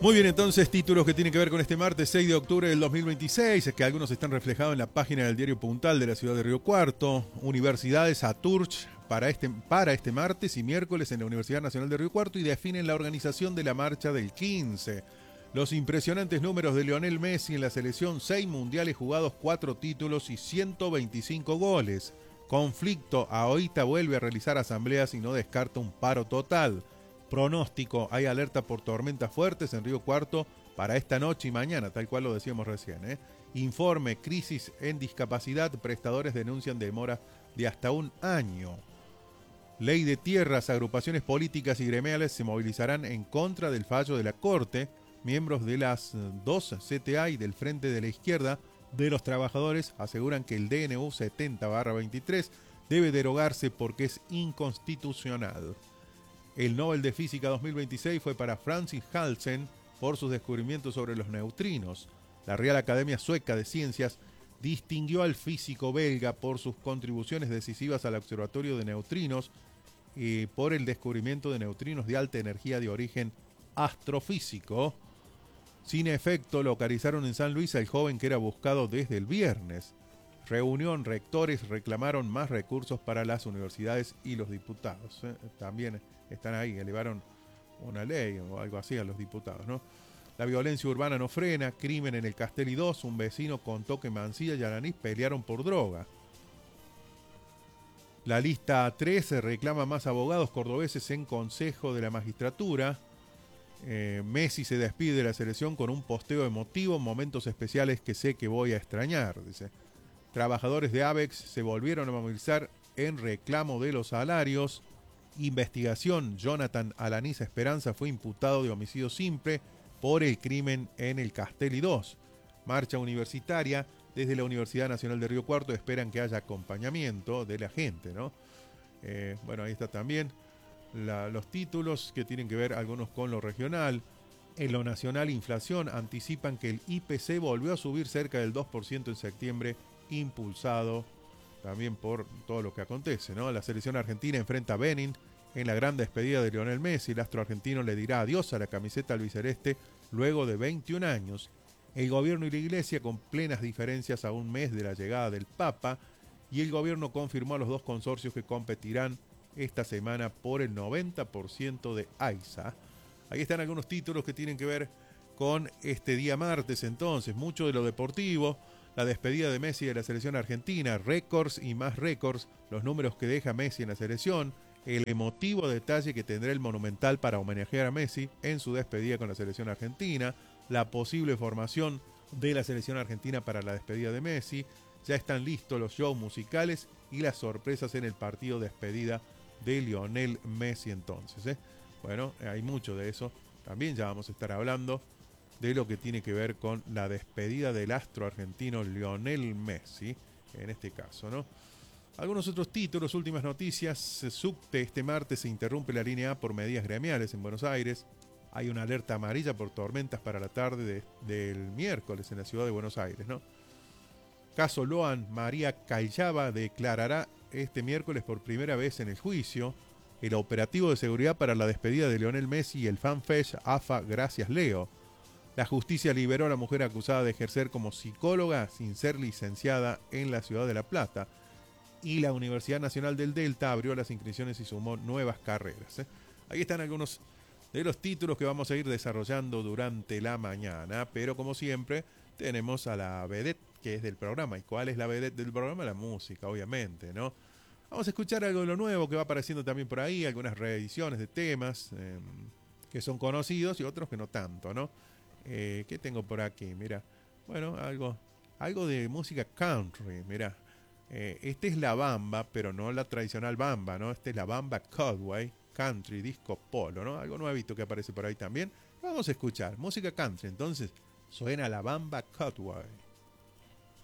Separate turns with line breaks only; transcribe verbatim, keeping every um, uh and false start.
Muy bien, entonces, títulos que tienen que ver con este martes seis de octubre del dos mil veintiséis, es que algunos están reflejados en la página del diario Puntal de la ciudad de Río Cuarto. Universidades Aturch para este, para este martes y miércoles en la Universidad Nacional de Río Cuarto y definen la organización de la marcha del quince. Los impresionantes números de Lionel Messi en la selección, seis mundiales jugados, cuatro títulos y ciento veinticinco goles. Conflicto, Aoita vuelve a realizar asambleas y no descarta un paro total. Pronóstico, hay alerta por tormentas fuertes en Río Cuarto para esta noche y mañana, tal cual lo decíamos recién. ¿eh? Informe, crisis en discapacidad, prestadores denuncian demora de hasta un año. Ley de tierras, agrupaciones políticas y gremiales se movilizarán en contra del fallo de la Corte. Miembros de las dos C T A y del Frente de la Izquierda de los Trabajadores aseguran que el D N U setenta barra veintitrés debe derogarse porque es inconstitucional. El Nobel de Física dos mil veintiséis fue para Francis Halsen por sus descubrimientos sobre los neutrinos. La Real Academia Sueca de Ciencias distinguió al físico belga por sus contribuciones decisivas al observatorio de neutrinos y por el descubrimiento de neutrinos de alta energía de origen astrofísico. Sin efecto, localizaron en San Luis al joven que era buscado desde el viernes. Reunión, rectores reclamaron más recursos para las universidades y los diputados. ¿eh? También están ahí, elevaron una ley o algo así a los diputados, ¿no? La violencia urbana no frena, crimen en el Castelli dos, un vecino contó que Mansilla y Alanís pelearon por droga. La lista trece reclama más abogados cordobeses en Consejo de la Magistratura. Eh, Messi se despide de la selección con un posteo emotivo, momentos especiales que sé que voy a extrañar, dice. Trabajadores de ABEX se volvieron a movilizar en reclamo de los salarios. Investigación, Jonathan Alanís Esperanza fue imputado de homicidio simple por el crimen en el Castelli dos. Marcha universitaria, desde la Universidad Nacional de Río Cuarto esperan que haya acompañamiento de la gente, ¿no? Eh, bueno, ahí está también la, los títulos que tienen que ver algunos con lo regional. En lo nacional, inflación, anticipan que el I P C volvió a subir cerca del dos por ciento en septiembre, impulsado también por todo lo que acontece, ¿no? La selección argentina enfrenta a Benin en la gran despedida de Lionel Messi. El astro argentino le dirá adiós a la camiseta albiceleste luego de veintiún años. El gobierno y la iglesia con plenas diferencias a un mes de la llegada del Papa, y el gobierno confirmó a los dos consorcios que competirán esta semana por el noventa por ciento de AISA. Ahí están algunos títulos que tienen que ver con este día martes, entonces, mucho de lo deportivo. La despedida de Messi de la selección argentina, récords y más récords, los números que deja Messi en la selección, el emotivo detalle que tendrá el Monumental para homenajear a Messi en su despedida con la selección argentina, la posible formación de la selección argentina para la despedida de Messi, ya están listos los shows musicales y las sorpresas en el partido despedida de Lionel Messi entonces. ¿eh? Bueno, hay mucho de eso, también ya vamos a estar hablando de lo que tiene que ver con la despedida del astro argentino Lionel Messi, en este caso, ¿no? Algunos otros títulos, últimas noticias. Subte, este martes se interrumpe la línea A por medidas gremiales en Buenos Aires. Hay una alerta amarilla por tormentas para la tarde de, del miércoles en la ciudad de Buenos Aires, ¿no? Caso Loan, María Callaba declarará este miércoles por primera vez en el juicio. El operativo de seguridad para la despedida de Lionel Messi y el FanFest AFA Gracias Leo. La justicia liberó a la mujer acusada de ejercer como psicóloga sin ser licenciada en la ciudad de La Plata. Y la Universidad Nacional del Delta abrió las inscripciones y sumó nuevas carreras. ¿eh? Ahí están algunos de los títulos que vamos a ir desarrollando durante la mañana. Pero como siempre, tenemos a la vedette que es del programa. ¿Y cuál es la vedette del programa? La música, obviamente, ¿no? Vamos a escuchar algo de lo nuevo que va apareciendo también por ahí. Algunas reediciones de temas eh, que son conocidos y otros que no tanto, ¿no? Eh, ¿Qué tengo por aquí? Mira, bueno, algo, algo de música country, mira. Eh, este es la bamba, pero no la tradicional bamba, ¿no? Este es la bamba Cutway, country, disco polo, ¿no? Algo nuevito que aparece por ahí también. Vamos a escuchar música country, entonces suena la bamba Cutway.